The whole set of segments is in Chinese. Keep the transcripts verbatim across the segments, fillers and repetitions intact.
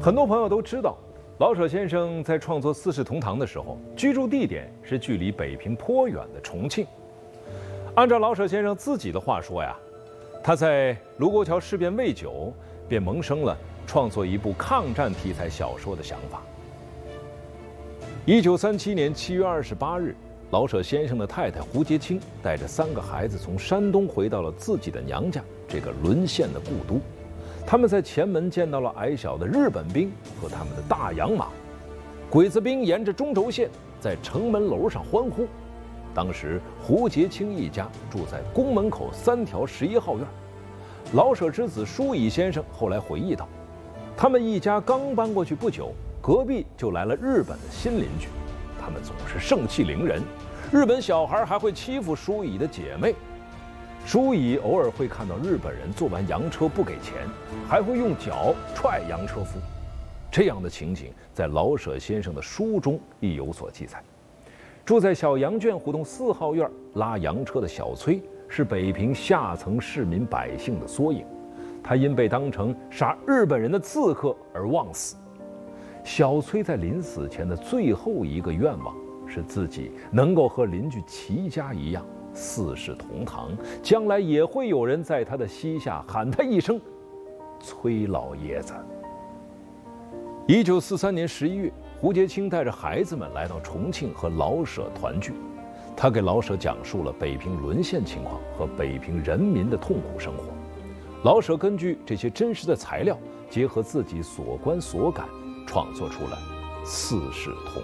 很多朋友都知道，老舍先生在创作《四世同堂》的时候，居住地点是距离北平颇远的重庆。按照老舍先生自己的话说呀，他在卢沟桥事变未久，便萌生了创作一部抗战题材小说的想法。一九三七年七月二十八日，老舍先生的太太胡洁清带着三个孩子从山东回到了自己的娘家，这个沦陷的故都。他们在前门见到了矮小的日本兵和他们的大洋马，鬼子兵沿着中轴线在城门楼上欢呼。当时胡洁清一家住在宫门口三条十一号院。老舍之子舒乙先生后来回忆道，他们一家刚搬过去不久，隔壁就来了日本的新邻居，他们总是盛气凌人，日本小孩还会欺负舒乙的姐妹。舒乙偶尔会看到日本人坐完洋车不给钱，还会用脚踹洋车夫。这样的情景在老舍先生的书中亦有所记载。住在小羊圈胡同四号院拉洋车的小崔，是北平下层市民百姓的缩影，他因被当成杀日本人的刺客而枉死。小崔在临死前的最后一个愿望是自己能够和邻居齐家一样四世同堂，将来也会有人在他的膝下喊他一声崔老爷子。一九四三年十一月，胡洁清带着孩子们来到重庆和老舍团聚，他给老舍讲述了北平沦陷情况和北平人民的痛苦生活。老舍根据这些真实的材料，结合自己所观所感，创作出了《四世同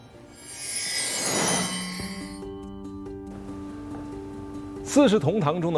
堂》。《四世同堂》中的